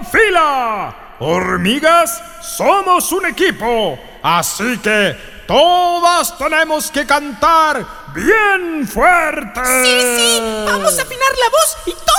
fila. Hormigas, somos un equipo, así que todas tenemos que cantar bien fuerte. Sí, vamos a afinar la voz y